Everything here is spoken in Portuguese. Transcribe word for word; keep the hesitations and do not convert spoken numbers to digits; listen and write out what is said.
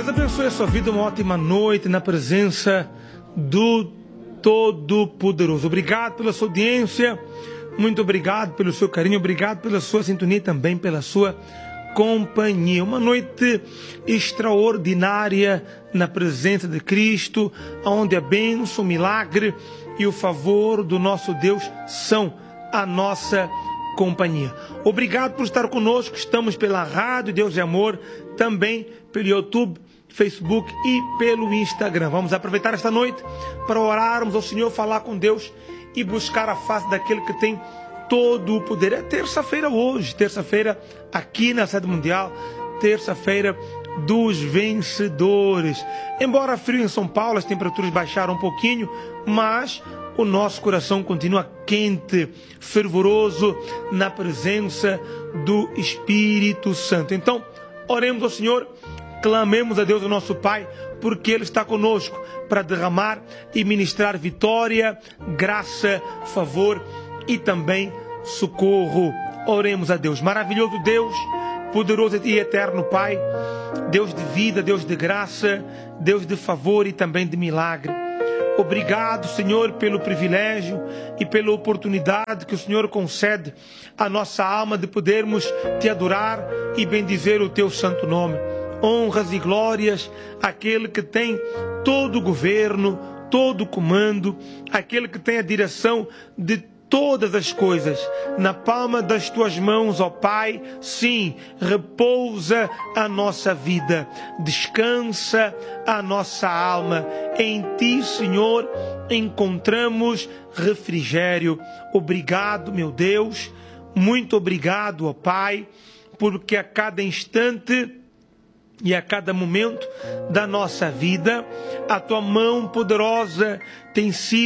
Deus abençoe a sua vida, uma ótima noite na presença do Todo-Poderoso. Obrigado pela sua audiência, muito obrigado pelo seu carinho, obrigado pela sua sintonia e também pela sua companhia. Uma noite extraordinária na presença de Cristo, onde a bênção, o milagre e o favor do nosso Deus são a nossa companhia. Obrigado por estar conosco. Estamos pela Rádio Deus de Amor, também pelo YouTube, Facebook e pelo Instagram. Vamos aproveitar esta noite para orarmos ao Senhor, falar com Deus e buscar a face daquele que tem todo o poder. É terça-feira hoje, terça-feira aqui na Sede Mundial, terça-feira dos vencedores. Embora frio em São Paulo, as temperaturas baixaram um pouquinho, mas o nosso coração continua quente, fervoroso na presença do Espírito Santo. Então, oremos ao Senhor, clamemos a Deus, o nosso Pai, porque Ele está conosco para derramar e ministrar vitória, graça, favor e também socorro. Oremos a Deus. Maravilhoso Deus, poderoso e eterno Pai, Deus de vida, Deus de graça, Deus de favor e também de milagre. Obrigado, Senhor, pelo privilégio e pela oportunidade que o Senhor concede à nossa alma de podermos Te adorar e bendizer o Teu santo nome. Honras e glórias àquele que tem todo o governo, todo o comando, aquele que tem a direção de todas as coisas. Na palma das Tuas mãos, ó Pai, sim, repousa a nossa vida, descansa a nossa alma. Em Ti, Senhor, encontramos refrigério. Obrigado, meu Deus, muito obrigado, ó Pai, porque a cada instante e a cada momento da nossa vida, a Tua mão poderosa tem sido